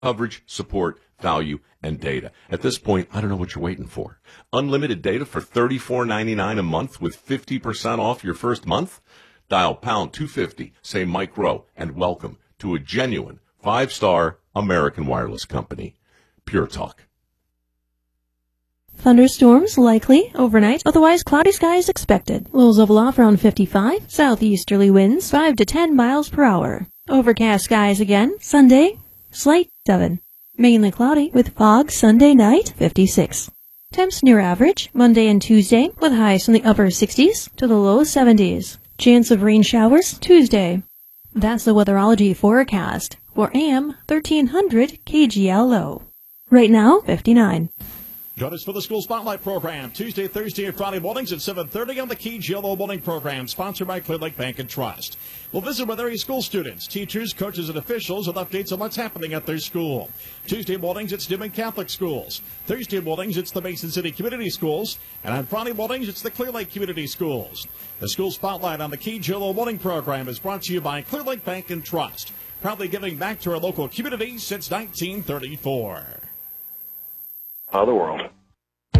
coverage, support, value, and data. At this point, I don't know what you're waiting for. Unlimited data for $34.99 a month with 50% off your first month? Dial pound 250, say Mike Rowe, and welcome to a genuine 5-star American wireless company. Pure Talk. Thunderstorms likely overnight, otherwise cloudy skies expected. Lows level off around 55. Southeasterly winds 5 to 10 miles per hour. Overcast skies again. Sunday, slight 7. Mainly cloudy with fog Sunday night, 56. Temps near average Monday and Tuesday with highs from the upper 60s to the low 70s. Chance of rain showers Tuesday. That's the weatherology forecast for AM 1300 KGLO. Right now, 59. Join us for the School Spotlight program Tuesday, Thursday, and Friday mornings at 7:30 on the KGLO morning program, sponsored by Clear Lake Bank and Trust. We'll visit with area school students, teachers, coaches, and officials with updates on what's happening at their school. Tuesday mornings, it's Newman Catholic Schools. Thursday mornings, it's the Mason City Community Schools. And on Friday mornings, it's the Clear Lake Community Schools. The School Spotlight on the KGLO morning program is brought to you by Clear Lake Bank and Trust, proudly giving back to our local community since 1934. How the world.